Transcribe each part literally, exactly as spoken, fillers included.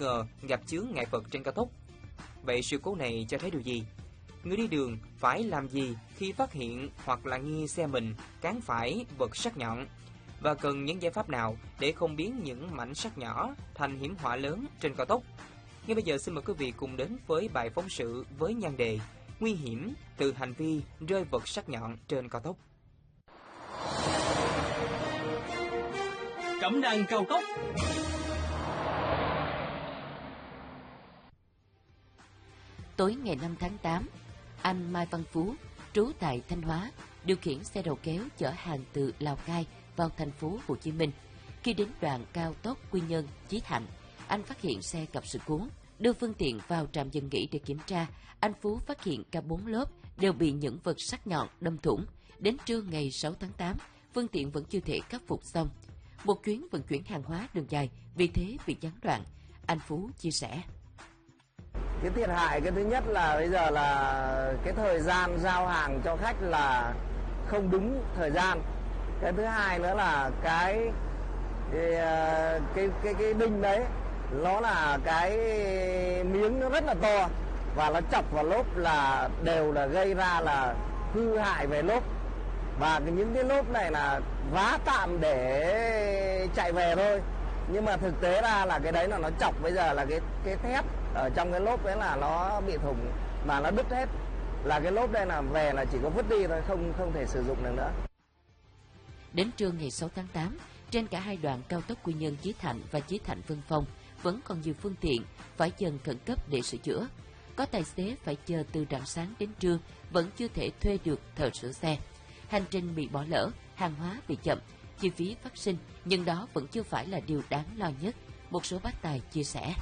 ngờ gặp chướng ngại vật trên cao tốc. Vậy sự cố này cho thấy điều gì? Người đi đường phải làm gì khi phát hiện hoặc là nghi xe mình cán phải vật sắc nhọn? Và cần những giải pháp nào để không biến những mảnh sắt nhỏ thành hiểm họa lớn trên cao tốc? Ngay bây giờ xin mời quý vị cùng đến với bài phóng sự với nhan đề Nguy hiểm từ hành vi rơi vật sắc nhọn trên cao tốc. Cẩm nang cao tốc. Tối ngày năm tháng tám, anh Mai Văn Phú, trú tại Thanh Hóa, điều khiển xe đầu kéo chở hàng từ Lào Cai vào thành phố Hồ Chí Minh. Khi đến đoạn cao tốc Quy Nhơn - Chí Thạnh, anh phát hiện xe gặp sự cố. Đưa phương tiện vào trạm dừng nghỉ để kiểm tra, anh Phú phát hiện cả bốn lốp đều bị những vật sắc nhọn đâm thủng. Đến trưa ngày sáu tháng tám, phương tiện vẫn chưa thể khắc phục xong. Một chuyến vận chuyển hàng hóa đường dài vì thế bị gián đoạn. Anh Phú chia sẻ. Cái thiệt hại cái thứ nhất là bây giờ là cái thời gian giao hàng cho khách là không đúng thời gian. Cái thứ hai nữa là cái cái cái cái, cái đinh đấy nó là cái miếng nó rất là to và nó chọc vào lốp là đều là gây ra là hư hại về lốp. Và những cái lốp này là vá tạm để chạy về thôi. Nhưng mà thực tế ra là cái đấy là nó chọc, bây giờ là cái cái thép ở trong cái lốp đấy là nó bị thủng mà nó đứt hết. Là cái lốp đây là về là chỉ có vứt đi thôi, không không thể sử dụng được nữa. Đến trưa ngày sáu tháng tám, trên cả hai đoạn cao tốc Quy Nhơn - Chí Thạnh và Chí Thạnh - Vân Phong vẫn còn nhiều phương tiện phải dừng khẩn cấp để sửa chữa. Có tài xế phải chờ từ rạng sáng đến trưa vẫn chưa thể thuê được thợ sửa xe. Hành trình bị bỏ lỡ, hàng hóa bị chậm, chi phí phát sinh, nhưng đó vẫn chưa phải là điều đáng lo nhất. Một số bác tài chia sẻ.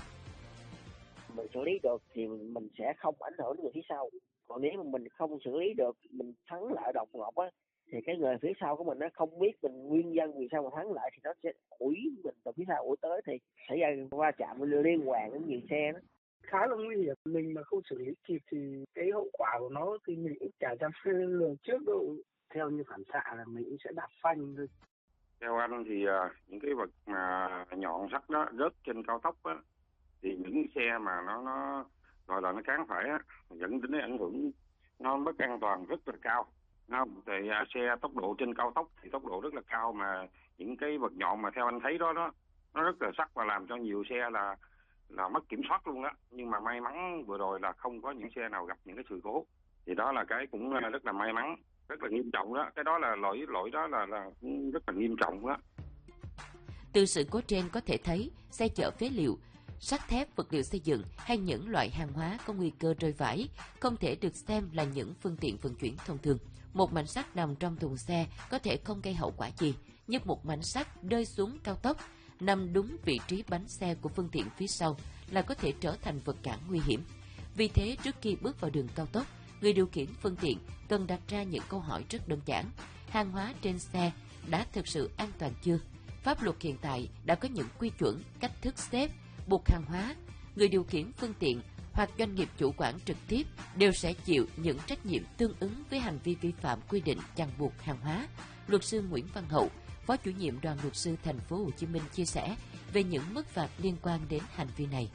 Mình xử lý được thì mình sẽ không ảnh hưởng đến người phía sau. Còn nếu mà mình không xử lý được, mình thắng lại đột ngột á, thì cái người phía sau của mình nó không biết mình nguyên nhân vì sao mà thắng lại thì nó sẽ ủi mình từ phía sau ủi tới thì xảy ra va chạm liên hoàn đến nhiều xe đó. Khá là nguy hiểm, mình mà không xử lý kịp thì cái hậu quả của nó thì mình cũng chả dám lường trước đâu. Theo như phản xạ là mình cũng sẽ đạp phanh thôi. Theo anh thì uh, những cái vật mà nhọn sắt đó rớt trên cao tốc á, thì những xe mà nó nó gọi là nó cán phải á, dẫn đến ảnh hưởng nó mất an toàn rất là cao. Không, thì uh, xe tốc độ trên cao tốc thì tốc độ rất là cao mà những cái vật nhọn mà theo anh thấy đó đó nó rất là sắc và làm cho nhiều xe là là mất kiểm soát luôn đó. Nhưng mà may mắn vừa rồi là không có những xe nào gặp những cái sự cố. Thì đó là cái cũng rất là may mắn, rất là nghiêm trọng đó. Cái đó là lỗi lỗi đó là là rất là nghiêm trọng đó. Từ sự cố trên có thể thấy xe chở phế liệu, sắt thép, vật liệu xây dựng hay những loại hàng hóa có nguy cơ rơi vãi không thể được xem là những phương tiện vận chuyển thông thường. Một mảnh sắt nằm trong thùng xe có thể không gây hậu quả gì, nhưng một mảnh sắt rơi xuống cao tốc nằm đúng vị trí bánh xe của phương tiện phía sau là có thể trở thành vật cản nguy hiểm. Vì thế, trước khi bước vào đường cao tốc, người điều khiển phương tiện cần đặt ra những câu hỏi rất đơn giản. Hàng hóa trên xe đã thực sự an toàn chưa? Pháp luật hiện tại đã có những quy chuẩn, cách thức xếp, buộc hàng hóa. Người điều khiển phương tiện hoặc doanh nghiệp chủ quản trực tiếp đều sẽ chịu những trách nhiệm tương ứng với hành vi vi phạm quy định ràng buộc hàng hóa. Luật sư Nguyễn Văn Hậu, Phó chủ nhiệm Đoàn luật sư Thành phố Hồ Chí Minh chia sẻ về những mức phạt liên quan đến hành vi này.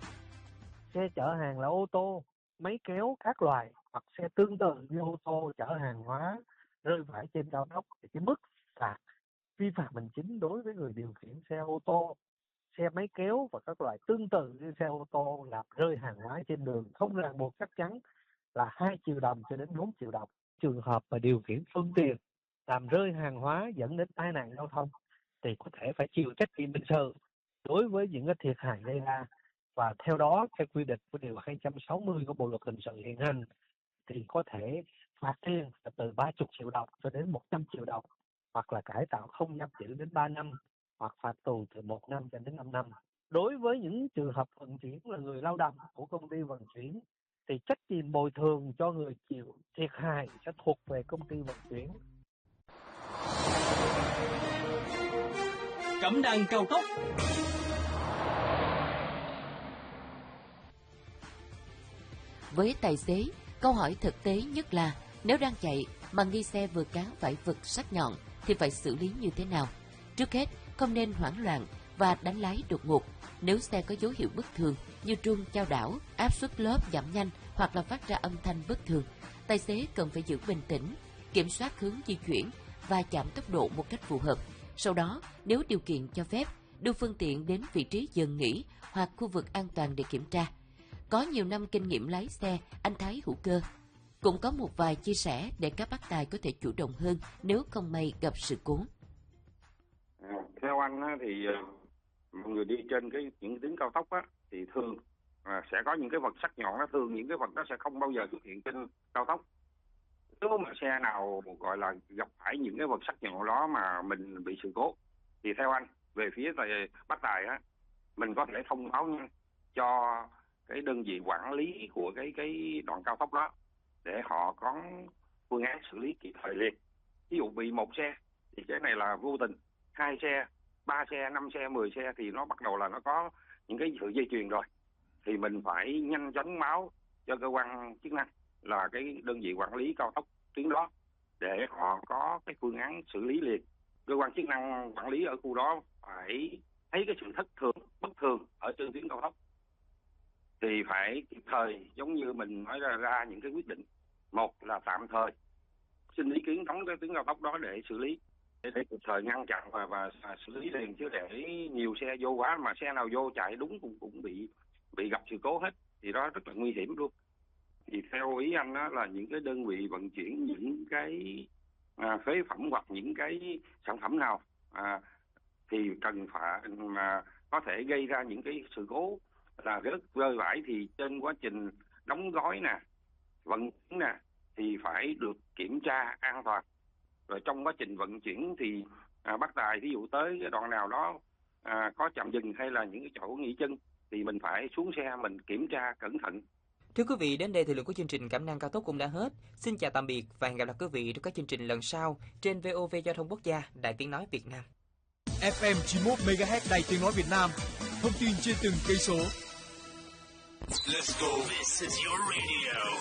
Xe chở hàng là ô tô, máy kéo các loại hoặc xe tương tự như ô tô chở hàng hóa rơi vãi trên cao tốc thì cái mức phạt vi phạm hành chính đối với người điều khiển xe ô tô, xe máy kéo và các loại tương tự như xe ô tô làm rơi hàng hóa trên đường không ràng buộc chắc chắn là hai triệu đồng cho đến bốn triệu đồng. Trường hợp mà điều khiển phương tiện làm rơi hàng hóa dẫn đến tai nạn giao thông thì có thể phải chịu trách nhiệm hình sự đối với những cái thiệt hại gây ra. Và theo đó, theo quy định của điều hai trăm sáu mươi của Bộ luật hình sự hiện hành thì có thể phạt tiền từ ba mươi triệu đồng cho đến một trăm triệu đồng, hoặc là cải tạo không giam giữ đến ba năm, hoặc phạt tù từ một năm cho đến năm năm. Đối với những trường hợp vận chuyển là người lao động của công ty vận chuyển thì trách nhiệm bồi thường cho người chịu thiệt hại sẽ thuộc về công ty vận chuyển. Cẩm nang cao tốc. Với tài xế, câu hỏi thực tế nhất là nếu đang chạy mà nghi xe vừa cán phải vật sắc nhọn thì phải xử lý như thế nào? Trước hết, không nên hoảng loạn và đánh lái đột ngột. Nếu xe có dấu hiệu bất thường như rung, chao đảo, áp suất lớp giảm nhanh hoặc là phát ra âm thanh bất thường, tài xế cần phải giữ bình tĩnh, kiểm soát hướng di chuyển và giảm tốc độ một cách phù hợp. Sau đó, nếu điều kiện cho phép, đưa phương tiện đến vị trí dừng nghỉ hoặc khu vực an toàn để kiểm tra. Có nhiều năm kinh nghiệm lái xe, anh Thái Hữu Cơ cũng có một vài chia sẻ để các bác tài có thể chủ động hơn nếu không may gặp sự cố. À, theo anh á, thì mọi người đi trên cái những tuyến cao tốc á, thì thường à, sẽ có những cái vật sắc nhọn, nó thường những cái vật đó sẽ không bao giờ xuất hiện trên cao tốc. Nếu mà xe nào gọi là gặp phải những cái vật sắc nhọn đó mà mình bị sự cố, thì theo anh về phía tài, bác tài á, mình có thể thông báo nha cho cái đơn vị quản lý của cái cái đoạn cao tốc đó để họ có phương án xử lý kịp thời liền. Ví dụ bị một xe thì cái này là vô tình, hai xe, ba xe, năm xe, mười xe thì nó bắt đầu là nó có những cái sự dây chuyền rồi, thì mình phải nhanh chóng báo cho cơ quan chức năng là cái đơn vị quản lý cao tốc tuyến đó để họ có cái phương án xử lý liền. Cơ quan chức năng quản lý ở khu đó phải thấy cái sự thất thường, bất thường ở trên tuyến cao tốc thì phải kịp thời, giống như mình nói ra, ra những cái quyết định. Một là tạm thời xin ý kiến đóng cái tuyến cao tốc đó để xử lý, để, để kịp thời ngăn chặn và, và xử lý liền, chứ để nhiều xe vô quá mà xe nào vô chạy đúng cũng cũng bị bị gặp sự cố hết, thì đó rất là nguy hiểm luôn. Thì theo ý anh đó là những cái đơn vị vận chuyển những cái à, phế phẩm hoặc những cái sản phẩm nào à, thì cần phải mà có thể gây ra những cái sự cố là rớt rơi vãi, thì trên quá trình đóng gói nè, vận chuyển nè thì phải được kiểm tra an toàn. Rồi trong quá trình vận chuyển thì à, bác tài ví dụ tới cái đoạn nào đó à, có trạm dừng hay là những cái chỗ nghỉ chân thì mình phải xuống xe mình kiểm tra cẩn thận. Thưa quý vị, đến đây thời lượng của chương trình Cẩm nang cao tốc cũng đã hết. Xin chào tạm biệt và hẹn gặp lại quý vị trong các chương trình lần sau trên vê o vê Giao thông Quốc gia, Đài Tiếng nói Việt Nam. ép em chín mươi mốt mê ga héc Đài Tiếng nói Việt Nam. Thông tin trên từng cây số. Let's go. This is your radio.